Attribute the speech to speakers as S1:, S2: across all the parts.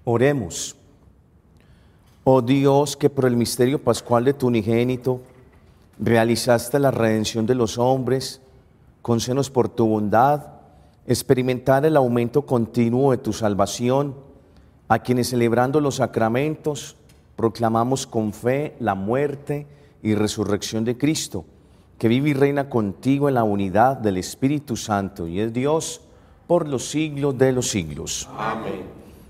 S1: Oremos. Oh Dios, que por el misterio pascual de tu unigénito realizaste la redención de los hombres, concédenos por tu bondad experimentar el aumento continuo de tu salvación, a quienes celebrando los sacramentos proclamamos con fe la muerte y resurrección de Cristo, que vive y reina contigo en la unidad del Espíritu Santo y es Dios por los siglos de los siglos. Amén.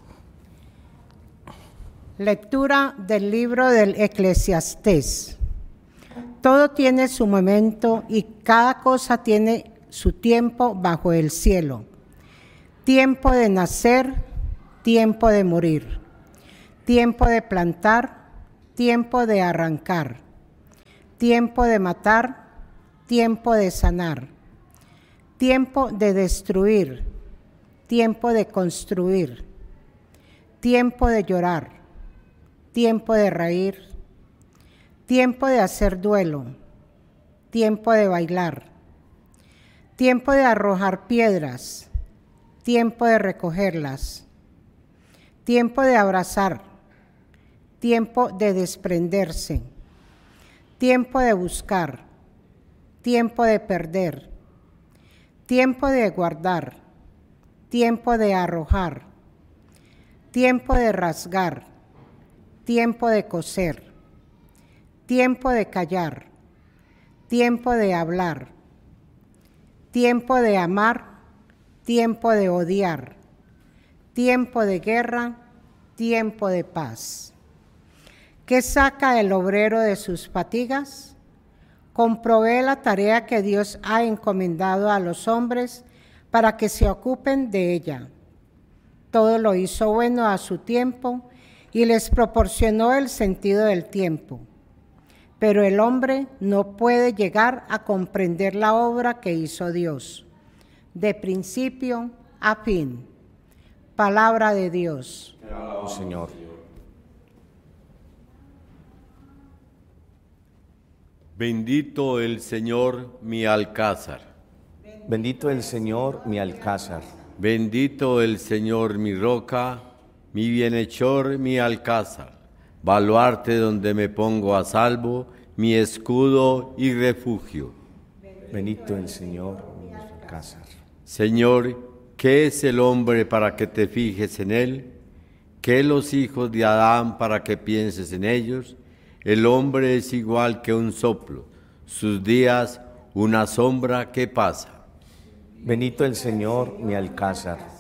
S2: Lectura del libro del Eclesiastés. Todo tiene su momento y cada cosa tiene su tiempo bajo el cielo. Tiempo de nacer, tiempo de morir. Tiempo de plantar, tiempo de arrancar. Tiempo de matar, tiempo de sanar. Tiempo de destruir, tiempo de construir. Tiempo de llorar, tiempo de reír, tiempo de hacer duelo, tiempo de bailar, tiempo de arrojar piedras, tiempo de recogerlas, tiempo de abrazar, tiempo de desprenderse, tiempo de buscar, tiempo de perder, tiempo de guardar, tiempo de arrojar, tiempo de rasgar, tiempo de coser, tiempo de callar, tiempo de hablar, tiempo de amar, tiempo de odiar, tiempo de guerra, tiempo de paz. ¿Qué saca el obrero de sus fatigas? Comprobé la tarea que Dios ha encomendado a los hombres para que se ocupen de ella. Todo lo hizo bueno a su tiempo y les proporcionó el sentido del tiempo. Pero el hombre no puede llegar a comprender la obra que hizo Dios, de principio a fin. Palabra de Dios.
S1: Oh, Señor.
S3: Bendito el Señor, mi alcázar.
S1: Bendito el Señor, mi alcázar.
S3: Bendito el Señor, mi roca, mi bienhechor, mi alcázar, baluarte donde me pongo a salvo, mi escudo y refugio.
S1: Bendito el Señor, mi alcázar.
S3: Señor, ¿qué es el hombre para que te fijes en él? ¿Qué los hijos de Adán para que pienses en ellos? El hombre es igual que un soplo, sus días una sombra que pasa.
S1: Bendito el Señor, mi alcázar.